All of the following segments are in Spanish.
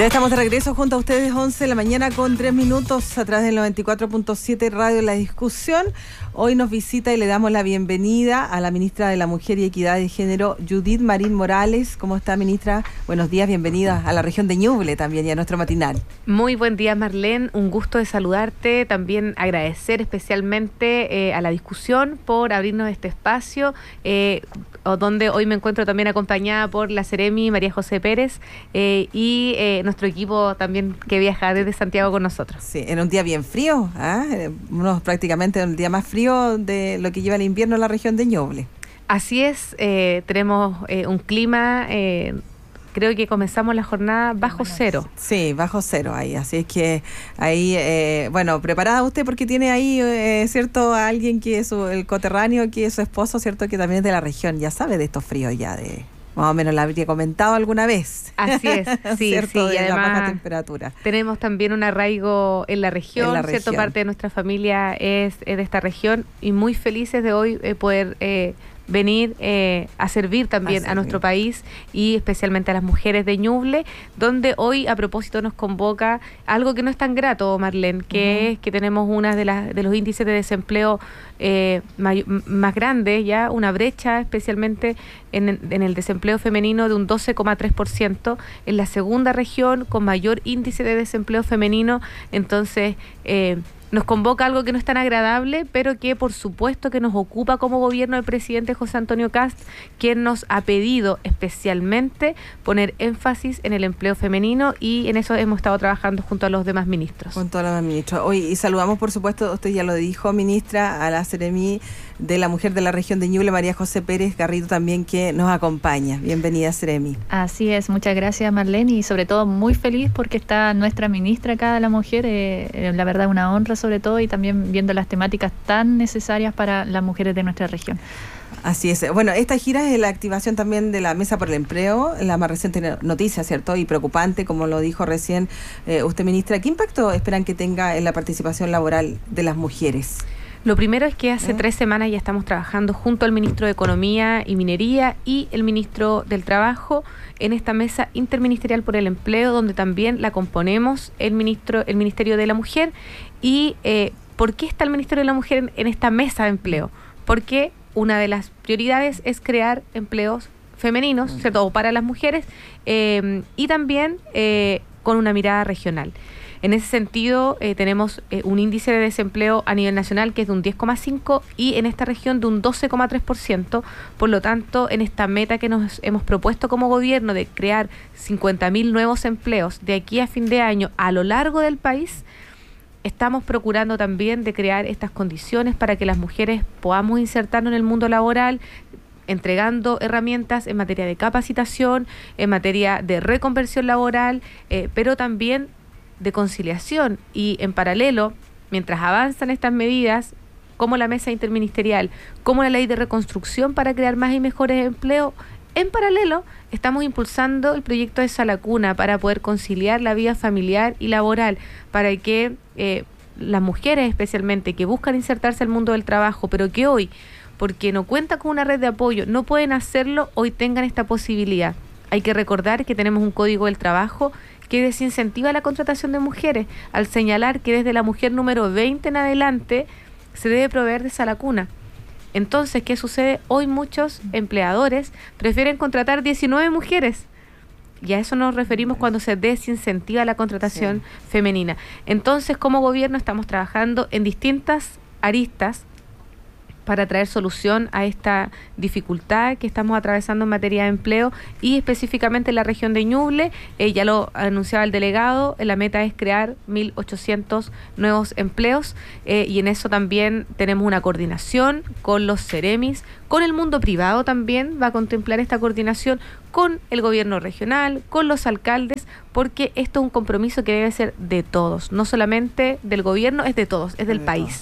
Ya estamos de regreso junto a ustedes, 11 de la mañana con 3 minutos a través del 94.7 Radio La Discusión. Hoy nos visita y le damos la bienvenida a la ministra de la Mujer y Equidad de Género, Judith Marín Morales. ¿Cómo está, ministra? Buenos días, bienvenida a la región de Ñuble también y a nuestro matinal. Muy buen día, Marlene. Un gusto de saludarte. También agradecer especialmente a La Discusión por abrirnos este espacio, donde hoy me encuentro también acompañada por la Seremi María José Pérez y nuestro equipo también que viaja desde Santiago con nosotros. Sí, en un día bien frío, prácticamente el día más frío de lo que lleva el invierno en la región de Ñuble. Así es, tenemos un clima, creo que comenzamos la jornada bajo cero. Sí, bajo cero ahí, así es que ahí, preparada usted porque tiene ahí, ¿cierto? A alguien que es el coterráneo, que es su esposo, ¿cierto? Que también es de la región, ya sabe de estos fríos ya de... Más o menos la habría comentado alguna vez. Así es, sí, ¿cierto? sí. Y además la baja temperatura. Tenemos también un arraigo en la región, ¿cierto? Parte de nuestra familia es de esta región y muy felices de hoy poder venir a servir también a nuestro país y especialmente a las mujeres de Ñuble, donde hoy a propósito nos convoca algo que no es tan grato, Marlene, que es que tenemos una de los índices de desempleo más grandes, ya una brecha especialmente en el desempleo femenino de un 12,3%, en la segunda región con mayor índice de desempleo femenino. Entonces nos convoca algo que no es tan agradable, pero que por supuesto que nos ocupa como gobierno el presidente José Antonio Kast, quien nos ha pedido especialmente poner énfasis en el empleo femenino, y en eso hemos estado trabajando junto a los demás ministros. Junto a los demás ministros. Hoy y saludamos, por supuesto, usted ya lo dijo, ministra, a la Seremi de la Mujer de la región de Ñuble, María José Pérez Garrido, también, que nos acompaña. Bienvenida, Seremi. Así es, muchas gracias, Marlene, y sobre todo muy feliz porque está nuestra ministra acá de la mujer, la verdad una honra sobre todo, y también viendo las temáticas tan necesarias para las mujeres de nuestra región. Así es. Bueno, esta gira es la activación también de la Mesa por el Empleo, la más reciente noticia, ¿cierto? Y preocupante, como lo dijo recién usted, ministra. ¿Qué impacto esperan que tenga en la participación laboral de las mujeres? Lo primero es que hace 3 semanas ya estamos trabajando junto al ministro de Economía y Minería y el ministro del Trabajo en esta mesa interministerial por el empleo, donde también la componemos el Ministerio de la Mujer. ¿Y por qué está el Ministerio de la Mujer en esta mesa de empleo? Porque una de las prioridades es crear empleos femeninos, ¿cierto? O para las mujeres, y también con una mirada regional. En ese sentido, tenemos un índice de desempleo a nivel nacional que es de un 10,5% y en esta región de un 12,3%. Por lo tanto, en esta meta que nos hemos propuesto como gobierno de crear 50.000 nuevos empleos de aquí a fin de año a lo largo del país, estamos procurando también de crear estas condiciones para que las mujeres podamos insertarnos en el mundo laboral, entregando herramientas en materia de capacitación, en materia de reconversión laboral, pero también de conciliación. Y en paralelo, mientras avanzan estas medidas, como la mesa interministerial, como la ley de reconstrucción para crear más y mejores empleos, en paralelo estamos impulsando el proyecto de Sala Cuna para poder conciliar la vida familiar y laboral, para que las mujeres especialmente que buscan insertarse al mundo del trabajo, pero que hoy, porque no cuentan con una red de apoyo, no pueden hacerlo, hoy tengan esta posibilidad. Hay que recordar que tenemos un código del trabajo que desincentiva la contratación de mujeres, al señalar que desde la mujer número 20 en adelante se debe proveer de Sala Cuna. Entonces, ¿qué sucede? Hoy muchos empleadores prefieren contratar 19 mujeres. Y a eso nos referimos cuando se desincentiva la contratación femenina. Entonces, como gobierno estamos trabajando en distintas aristas para traer solución a esta dificultad que estamos atravesando en materia de empleo y específicamente en la región de Ñuble. Ya lo anunciaba el delegado, la meta es crear 1.800 nuevos empleos y en eso también tenemos una coordinación con los Ceremis, con el mundo privado también va a contemplar esta coordinación con el gobierno regional, con los alcaldes, porque esto es un compromiso que debe ser de todos, no solamente del gobierno, es de todos, es del país.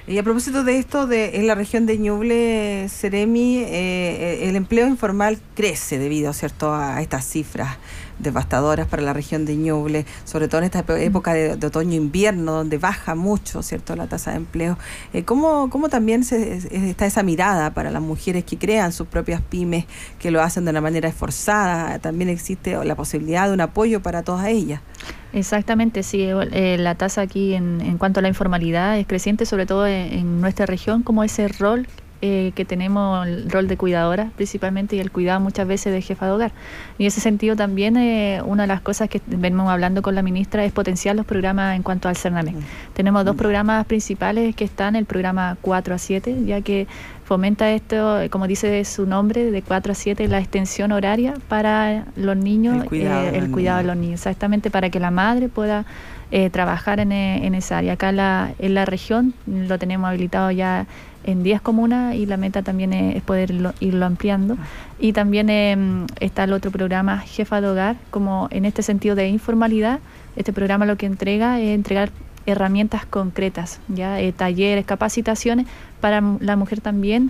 Y a propósito de esto, en la región de Ñuble, Seremi, el empleo informal crece debido, ¿cierto?, a estas cifras devastadoras para la región de Ñuble, sobre todo en esta época de otoño-invierno, donde baja mucho, ¿cierto?, la tasa de empleo. ¿Cómo también está esa mirada para las mujeres que crean sus propias pymes, que lo hacen de una manera esforzada? También existe la posibilidad de un apoyo para todas ellas. Exactamente, sí. La tasa aquí en cuanto a la informalidad es creciente, sobre todo en nuestra región, como ese rol que tenemos, el rol de cuidadora principalmente, y el cuidado muchas veces de jefa de hogar. Y en ese sentido también una de las cosas que venimos hablando con la ministra es potenciar los programas en cuanto al Cername. Tenemos dos programas principales que están: el programa 4 a 7, ya que fomenta esto, como dice su nombre, de 4 a 7, la extensión horaria para los niños, el cuidado de los niños, exactamente, para que la madre pueda trabajar en esa área. Acá en la región lo tenemos habilitado ya en 10 comunas, y la meta también es poder irlo ampliando. Y también está el otro programa, Jefa de Hogar, como en este sentido de informalidad. Este programa lo que entrega es entregar herramientas concretas, ya talleres, capacitaciones para la mujer también,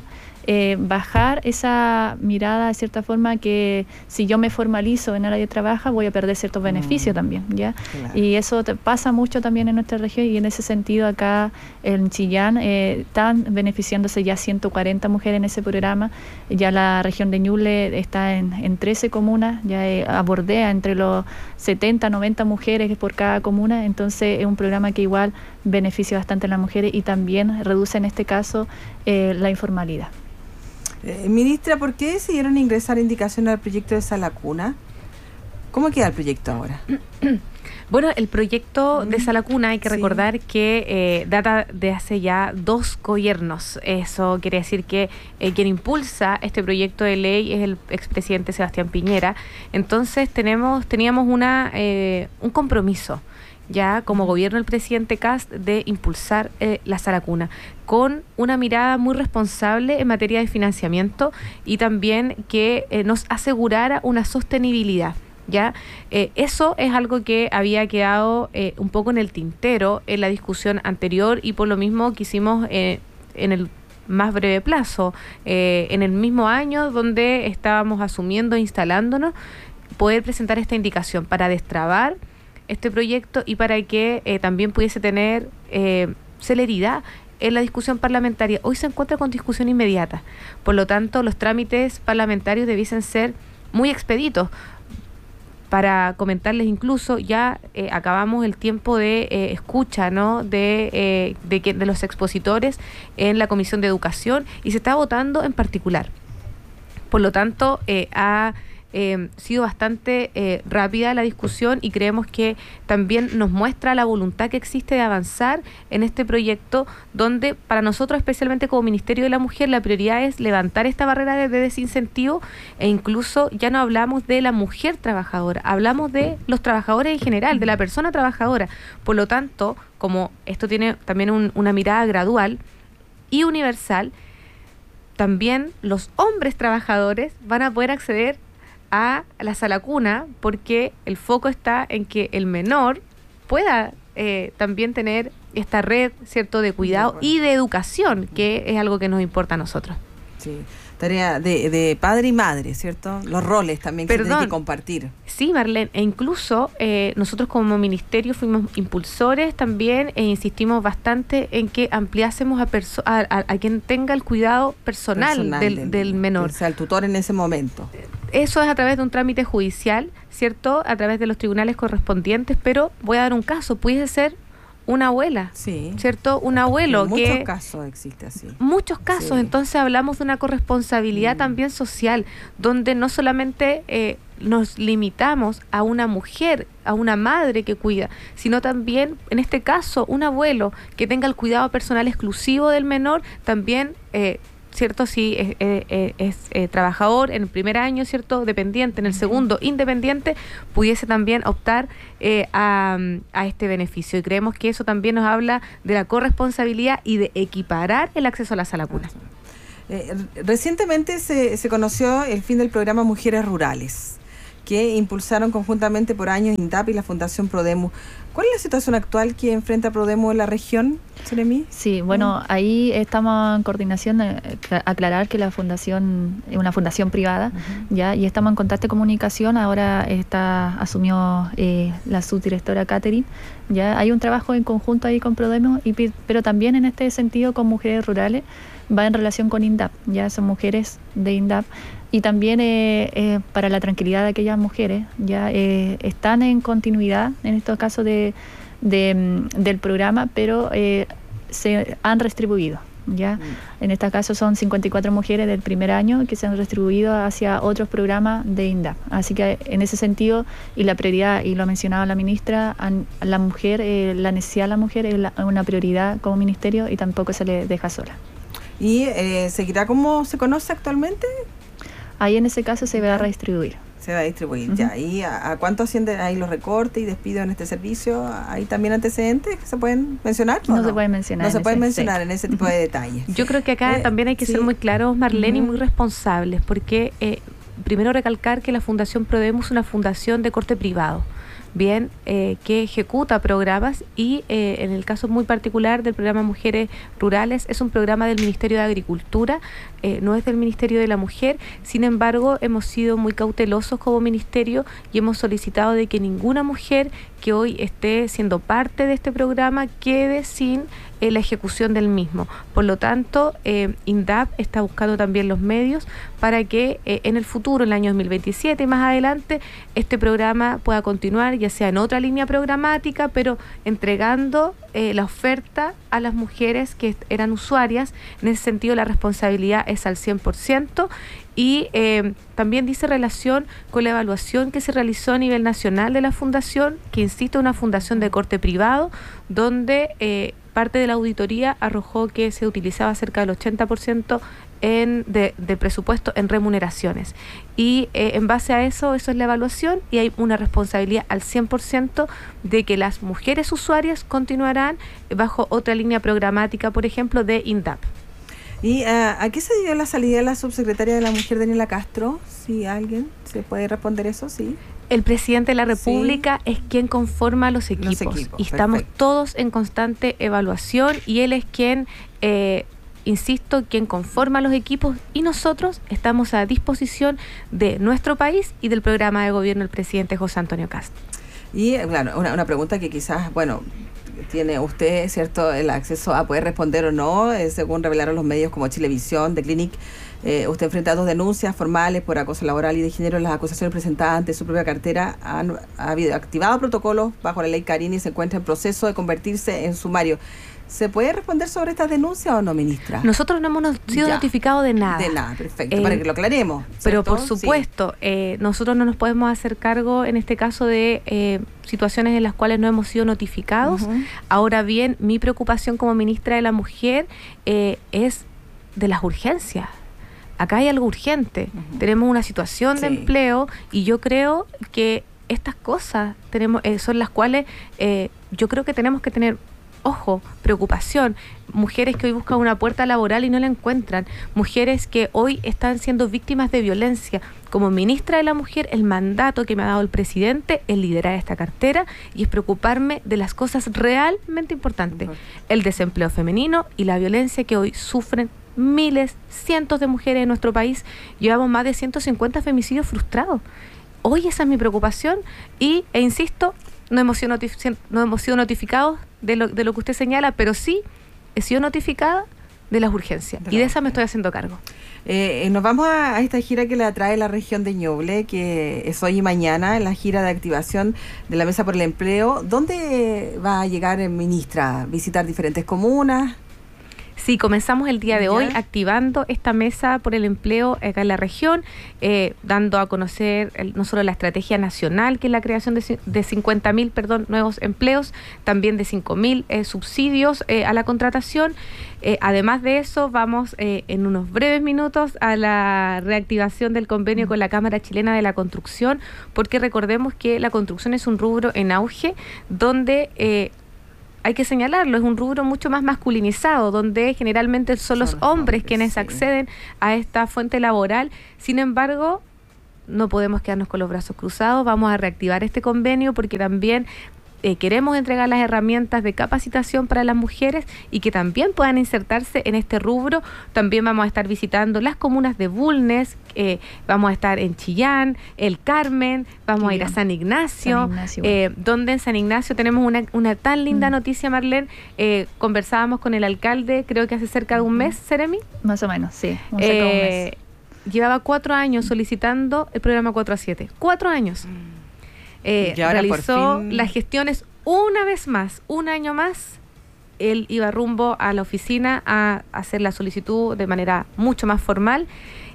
bajar esa mirada de cierta forma que si yo me formalizo en área de trabajo voy a perder ciertos beneficios también, ¿ya? Claro. Y eso pasa mucho también en nuestra región, y en ese sentido acá en Chillán están beneficiándose ya 140 mujeres en ese programa. Ya la región de Ñuble está en 13 comunas, ya abordea entre los 70, 90 mujeres por cada comuna. Entonces es un programa que igual beneficia bastante a las mujeres y también reduce en este caso la informalidad. Ministra, ¿por qué decidieron ingresar indicación al proyecto de Sala Cuna? ¿Cómo queda el proyecto ahora? Bueno, el proyecto de Sala Cuna, hay que recordar que data de hace ya 2 gobiernos. Eso quiere decir que quien impulsa este proyecto de ley es el expresidente Sebastián Piñera. Entonces teníamos un compromiso ya como gobierno del presidente Kast de impulsar la Sala Cuna con una mirada muy responsable en materia de financiamiento, y también que nos asegurara una sostenibilidad. ¿Ya? Eso es algo que había quedado un poco en el tintero en la discusión anterior, y por lo mismo quisimos en el más breve plazo, en el mismo año donde estábamos asumiendo e instalándonos, poder presentar esta indicación para destrabar este proyecto y para que también pudiese tener celeridad en la discusión parlamentaria. Hoy se encuentra con discusión inmediata, por lo tanto los trámites parlamentarios debiesen ser muy expeditos. Para comentarles, incluso ya acabamos el tiempo de escucha, ¿no?, de los expositores en la Comisión de Educación, y se está votando en particular. Por lo tanto, ha sido bastante rápida la discusión, y creemos que también nos muestra la voluntad que existe de avanzar en este proyecto, donde para nosotros, especialmente como Ministerio de la Mujer, la prioridad es levantar esta barrera de desincentivo, e incluso ya no hablamos de la mujer trabajadora, hablamos de los trabajadores en general, de la persona trabajadora. Por lo tanto, como esto tiene también una mirada gradual y universal, también los hombres trabajadores van a poder acceder a la Sala Cuna, porque el foco está en que el menor pueda también tener esta red, ¿cierto?, de cuidado y de educación, que es algo que nos importa a nosotros. Sí, tarea de padre y madre, ¿cierto? Los roles también que se tienen que compartir. Sí, Marlene, e incluso nosotros como ministerio fuimos impulsores también, e insistimos bastante en que ampliásemos a quien tenga el cuidado personal del menor. O sea, el tutor en ese momento. Eso es a través de un trámite judicial, ¿cierto?, a través de los tribunales correspondientes, pero voy a dar un caso, pudiese ser una abuela, sí, ¿cierto?, un abuelo. En muchos casos existe así. Muchos casos, sí. Entonces hablamos de una corresponsabilidad también social, donde no solamente nos limitamos a una mujer, a una madre que cuida, sino también, en este caso, un abuelo que tenga el cuidado personal exclusivo del menor, también ¿cierto? Si es trabajador en el primer año, ¿cierto?, dependiente, en el segundo, independiente, pudiese también optar a este beneficio. Y creemos que eso también nos habla de la corresponsabilidad y de equiparar el acceso a la Sala Cuna. Recientemente se conoció el fin del programa Mujeres Rurales, que impulsaron conjuntamente por años INDAP y la Fundación Prodemu. ¿Cuál es la situación actual que enfrenta Prodemu en la región, Seremi? Sí, bueno, ahí estamos en coordinación, aclarar que la fundación es una fundación privada, ya, y estamos en contacto de comunicación. Ahora asumió la subdirectora Catherine. Ya hay un trabajo en conjunto ahí con Prodemu, pero también en este sentido con mujeres rurales, va en relación con INDAP, ya son mujeres de INDAP, y también para la tranquilidad de aquellas mujeres, ya están en continuidad en estos casos del programa, pero se han restribuido. Ya en este caso son 54 mujeres del primer año que se han restribuido hacia otros programas de INDAP. Así que en ese sentido, y la prioridad, y lo ha mencionado la ministra, la mujer, la necesidad de la mujer es una prioridad como ministerio y tampoco se le deja sola. ¿Y seguirá como se conoce actualmente? Ahí en ese caso se va a redistribuir. Se va a distribuir, ya. ¿Y a cuánto ascienden ahí los recortes y despidos en este servicio? ¿Hay también antecedentes que se pueden mencionar? No se pueden mencionar. No se pueden mencionar en ese tipo de detalles. Yo creo que acá también hay que ser muy claros, Marlene, y muy responsables, porque primero recalcar que la Fundación Prodemu es una fundación de corte privado, bien, que ejecuta programas y en el caso muy particular del programa Mujeres Rurales es un programa del Ministerio de Agricultura, no es del Ministerio de la Mujer. Sin embargo, hemos sido muy cautelosos como ministerio y hemos solicitado de que ninguna mujer que hoy esté siendo parte de este programa quede sin la ejecución del mismo. Por lo tanto, INDAP está buscando también los medios para que en el futuro, en el año 2027 y más adelante, este programa pueda continuar, ya sea en otra línea programática, pero entregando la oferta a las mujeres que eran usuarias. En ese sentido, la responsabilidad es al 100%. Y también dice relación con la evaluación que se realizó a nivel nacional de la fundación, que insisto, una fundación de corte privado, donde parte de la auditoría arrojó que se utilizaba cerca del 80% de presupuesto en remuneraciones. Y en base a eso es la evaluación, y hay una responsabilidad al 100% de que las mujeres usuarias continuarán bajo otra línea programática, por ejemplo, de INDAP. ¿Y a qué se dio la salida de la subsecretaria de la Mujer, Daniela Castro? Si alguien se puede responder eso, sí. El presidente de la República es quien conforma los equipos y estamos todos en constante evaluación, y él es quien, insisto, quien conforma los equipos, y nosotros estamos a disposición de nuestro país y del programa de gobierno del presidente José Antonio Kast. Y claro, una pregunta que quizás, bueno, tiene usted, ¿cierto?, el acceso a poder responder o no, según revelaron los medios como Chilevisión, The Clinic. Usted enfrenta 2 denuncias formales por acoso laboral y de género. Las acusaciones presentadas ante su propia cartera ha habido activado protocolos bajo la ley Carini y se encuentra en proceso de convertirse en sumario. ¿Se puede responder sobre estas denuncias o no, ministra? Nosotros no hemos sido notificados de nada. De nada, perfecto, para que lo aclaremos. ¿Cierto? Pero por supuesto, nosotros no nos podemos hacer cargo en este caso de situaciones en las cuales no hemos sido notificados. Ahora bien, mi preocupación como ministra de la Mujer es de las urgencias. Acá hay algo urgente. Tenemos una situación de empleo, y yo creo que estas cosas son las cuales yo creo que tenemos que tener ojo, preocupación. Mujeres que hoy buscan una puerta laboral y no la encuentran. Mujeres que hoy están siendo víctimas de violencia. Como ministra de la Mujer, el mandato que me ha dado el presidente es liderar esta cartera y es preocuparme de las cosas realmente importantes. El desempleo femenino y la violencia que hoy sufren miles, cientos de mujeres en nuestro país. Llevamos más de 150 femicidios frustrados. Hoy esa es mi preocupación e insisto, no hemos sido notificados de lo que usted señala, pero sí he sido notificada de las urgencias y de esa me estoy haciendo cargo. Nos vamos a esta gira que le atrae la región de Ñuble, que es hoy y mañana, la gira de activación de la Mesa por el Empleo. ¿Dónde va a llegar, ministra? ¿Visitar diferentes comunas? Sí, comenzamos el día de hoy activando esta mesa por el empleo acá en la región, dando a conocer no solo la estrategia nacional, que es la creación de 50.000 nuevos empleos, también de 5.000 subsidios a la contratación. Además de eso, vamos en unos breves minutos a la reactivación del convenio con la Cámara Chilena de la Construcción, porque recordemos que la construcción es un rubro en auge, donde hay que señalarlo, es un rubro mucho más masculinizado, donde generalmente son los hombres quienes acceden a esta fuente laboral. Sin embargo, no podemos quedarnos con los brazos cruzados, vamos a reactivar este convenio porque también queremos entregar las herramientas de capacitación para las mujeres y que también puedan insertarse en este rubro. También vamos a estar visitando las comunas de Bulnes, vamos a estar en Chillán, El Carmen, vamos a ir a San Ignacio, donde en San Ignacio tenemos una tan linda noticia, Marlene. Conversábamos con el alcalde, creo que hace cerca de un mes, Seremi. Más o menos, sí, cerca de un mes. Llevaba 4 años solicitando el programa 4-7. 4 años. Realizó las gestiones una vez más, un año más. Él iba rumbo a la oficina a hacer la solicitud de manera mucho más formal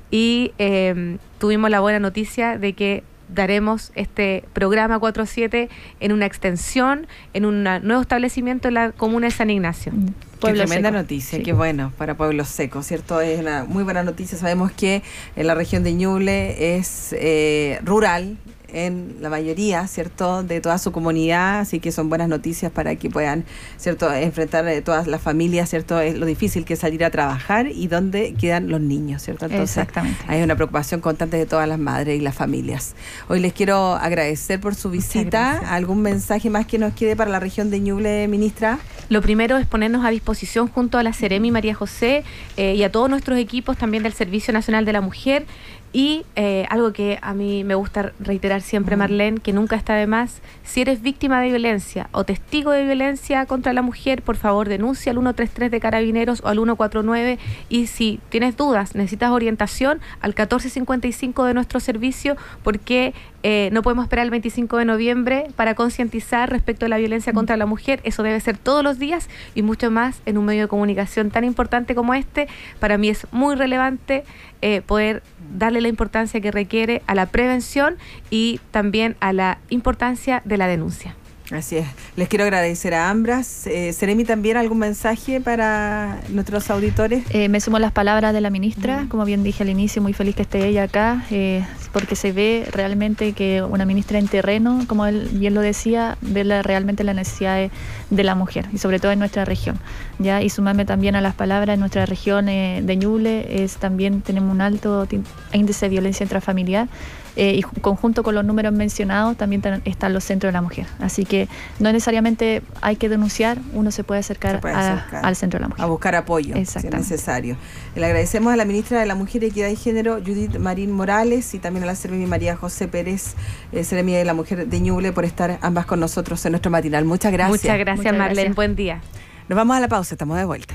y tuvimos la buena noticia de que daremos este programa 4-7 en una extensión, en un nuevo establecimiento en la comuna de San Ignacio. Qué tremenda noticia, sí. Qué bueno para Pueblo Seco, ¿cierto? Es una muy buena noticia. Sabemos que en la región de Ñuble es rural en la mayoría, ¿cierto?, de toda su comunidad, así que son buenas noticias para que puedan, ¿cierto?, enfrentar todas las familias, ¿cierto?, es lo difícil que es salir a trabajar y dónde quedan los niños, ¿cierto? Entonces, exactamente. Hay una preocupación constante de todas las madres y las familias. Hoy les quiero agradecer por su visita. ¿Algún mensaje más que nos quede para la región de Ñuble, ministra? Lo primero es ponernos a disposición junto a la Seremi María José y a todos nuestros equipos también del Servicio Nacional de la Mujer. Y algo que a mí me gusta reiterar siempre, Marlene, que nunca está de más: si eres víctima de violencia o testigo de violencia contra la mujer, por favor denuncia al 133 de Carabineros o al 149, y si tienes dudas, necesitas orientación, al 1455 de nuestro servicio, porque no podemos esperar el 25 de noviembre para concientizar respecto a la violencia contra la mujer. Eso debe ser todos los días y mucho más en un medio de comunicación tan importante como este. Para mí es muy relevante poder darle la importancia que requiere a la prevención y también a la importancia de la denuncia. Así es. Les quiero agradecer a ambas. Seremi, ¿también algún mensaje para nuestros auditores? Me sumo a las palabras de la ministra. Como bien dije al inicio, muy feliz que esté ella acá, porque se ve realmente que una ministra en terreno, como él bien lo decía, ve realmente las necesidades de la mujer, y sobre todo en nuestra región. ¿Ya? Y sumarme también a las palabras, en nuestra región de Ñuble también tenemos un alto índice de violencia intrafamiliar. Y conjunto con los números mencionados también están los centros de la mujer. Así que no necesariamente hay que denunciar, uno se puede acercar al centro de la mujer. A buscar apoyo, si es necesario. Le agradecemos a la ministra de la Mujer, Equidad y Género, Judith Marín Morales, y también a la Seremi María José Pérez, Seremi de la Mujer de Ñuble, por estar ambas con nosotros en nuestro matinal. Muchas gracias. Muchas gracias, Marlene. Buen día. Nos vamos a la pausa, estamos de vuelta.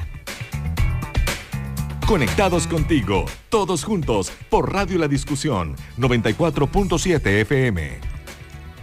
Conectados contigo, todos juntos, por Radio La Discusión, 94.7 FM.